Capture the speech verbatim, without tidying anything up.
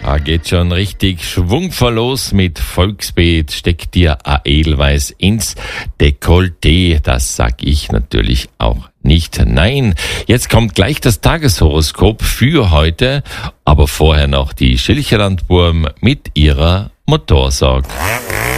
Ah, geht schon richtig schwungvoll los mit Volksbeet, steckt dir a Edelweiß ins Dekolleté. Das sag ich natürlich auch nicht. Nein, jetzt kommt gleich das Tageshoroskop für heute, aber vorher noch die Schilcherlandwurm mit ihrer Motorsog.